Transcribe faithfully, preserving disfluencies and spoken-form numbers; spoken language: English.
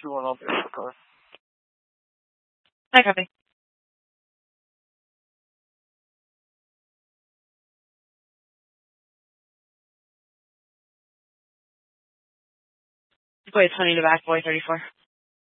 two one, I'll be in the car. Hi, copy. Boy, it's honey to back, boy thirty-four.